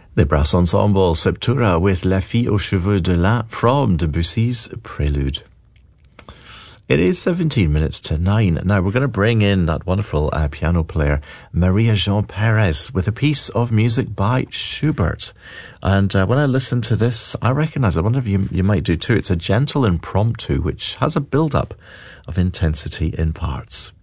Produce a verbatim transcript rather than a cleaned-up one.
The brass ensemble Septura with La Fille aux Cheveux de Lin from Debussy's Prelude. It is seventeen minutes to nine. Now we're going to bring in that wonderful uh, piano player, Maria Jean Perez, with a piece of music by Schubert. And uh, when I listen to this, I recognize it. I wonder if you, you might do too. It's a gentle impromptu which has a build-up of intensity in parts.